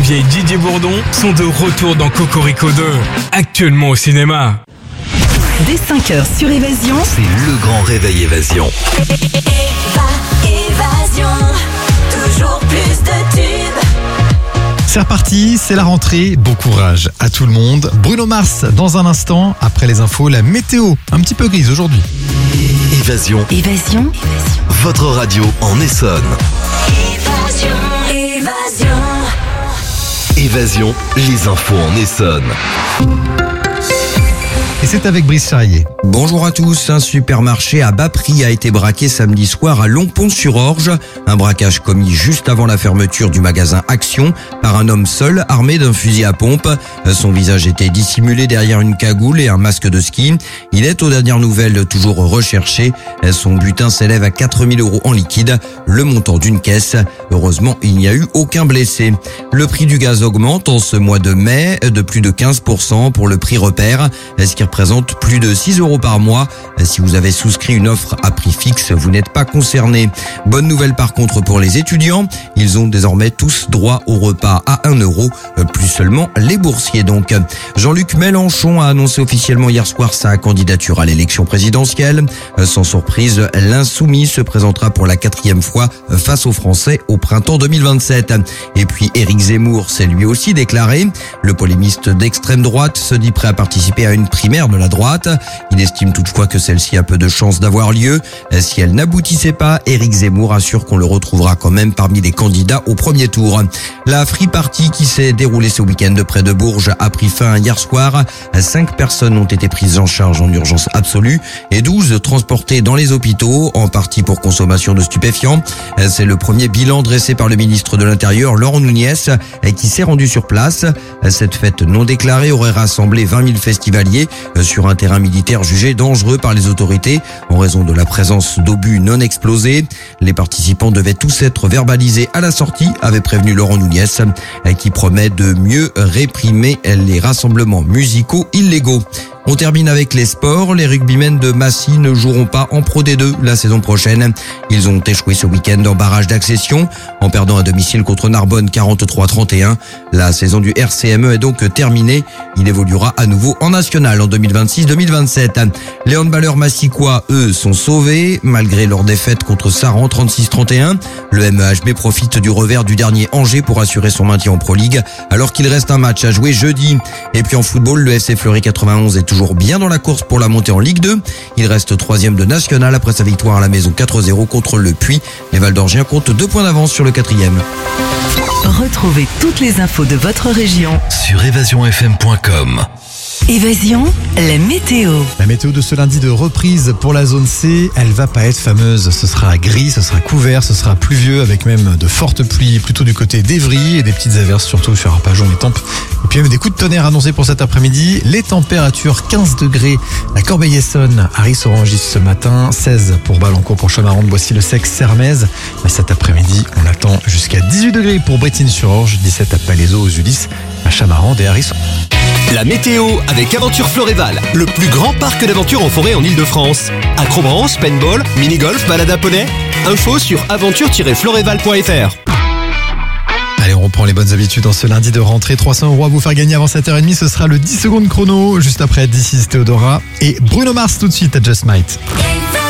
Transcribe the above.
Olivier et Didier Bourdon sont de retour dans Cocorico 2, actuellement au cinéma. Dès 5h sur Évasion, c'est le grand réveil Évasion. Évasion, toujours plus de tubes. C'est reparti, c'est la rentrée, bon courage à tout le monde. Bruno Mars dans un instant, après les infos, la météo, un petit peu grise aujourd'hui. Évasion, votre radio en Essonne. Évasion, les infos en Essonne. Et c'est avec Brice Charrier. Bonjour à tous, un supermarché à bas prix a été braqué samedi soir à Longpont-sur-Orge. Un braquage commis juste avant la fermeture du magasin Action par un homme seul armé d'un fusil à pompe. Son visage était dissimulé derrière une cagoule et un masque de ski. Il est aux dernières nouvelles toujours recherché. Son butin s'élève à 4 000 € en liquide, le montant d'une caisse. Heureusement, il n'y a eu aucun blessé. Le prix du gaz augmente en ce mois de mai de plus de 15% pour le prix repère, ce qui représente plus de 6 € par mois. Si vous avez souscrit une offre à prix fixe, vous n'êtes pas concerné. Bonne nouvelle par contre pour les étudiants, ils ont désormais tous droit au repas à 1 €, plus seulement les boursiers donc. Jean-Luc Mélenchon a annoncé officiellement hier soir sa candidature à l'élection présidentielle. Sans surprise, l'insoumis se présentera pour la 4e fois face aux Français au printemps 2027. Et puis Éric Zemmour s'est lui aussi déclaré. Le polémiste d'extrême droite se dit prêt à participer à une primaire de la droite. Il estime toutefois que celle-ci a peu de chances d'avoir lieu. Si elle n'aboutissait pas, Éric Zemmour assure qu'on le retrouvera quand même parmi les candidats au premier tour. La Free Party qui s'est déroulée ce week-end près de Bourges a pris fin hier soir. 5 personnes ont été prises en charge en urgence absolue et 12 transportées dans les hôpitaux, en partie pour consommation de stupéfiants. C'est le premier bilan dressé par le ministre de l'Intérieur, Laurent Nunez, qui s'est rendu sur place. Cette fête non déclarée aurait rassemblé 20 000 festivaliers sur un terrain militaire jugé dangereux par les autorités en raison de la présence d'obus non explosés. Les participants devaient tous être verbalisés à la sortie, avait prévenu Laurent Nunez, qui promet de mieux réprimer les rassemblements musicaux illégaux. On termine avec les sports. Les rugbymen de Massy ne joueront pas en Pro D2 la saison prochaine. Ils ont échoué ce week-end en barrage d'accession en perdant à domicile contre Narbonne 43-31. La saison du RCME est donc terminée. Il évoluera à nouveau en national en 2026-2027. Les handballeurs massicois, eux, sont sauvés malgré leur défaite contre Saran 36-31. Le MEHB profite du revers du dernier Angers pour assurer son maintien en Pro League alors qu'il reste un match à jouer jeudi. Et puis en football, le FC Fleury 91 est toujours bien dans la course pour la montée en Ligue 2. Il reste 3e de national après sa victoire à la maison 4-0 contre le Puy. Les Valdorgiens comptent 2 points d'avance sur le 4e. retrouvez toutes les infos de votre région Sur évasionfm.com. Évasion, la météo. La météo de ce lundi de reprise pour la zone C, elle va pas être fameuse. Ce sera gris, ce sera couvert, ce sera pluvieux avec même de fortes pluies plutôt du côté d'Evry et des petites averses surtout sur Arpajon et Tempes. Et puis même des coups de tonnerre annoncés pour cet après-midi. Les températures 15 degrés à Corbeil-Essonnes, Arris-Orangis ce matin, 16 pour Balancourt, pour Chamarande, Boissy-le-Sec, Sermaises. Mais cet après-midi, on attend jusqu'à 18 degrés pour Brétigny-sur-Orge, 17 à Palaiseau, aux Ulysses, à Chamarande et Arris. La météo avec Aventure Floréval, le plus grand parc d'aventure en forêt en Ile-de-France. Acrobranche, paintball, mini-golf, balade à poney. Info sur aventure-floréval.fr. Allez, on reprend les bonnes habitudes en ce lundi de rentrée. 300 € à vous faire gagner avant 7h30. Ce sera le 10 secondes chrono, juste après This is Theodora et Bruno Mars tout de suite à Just Might.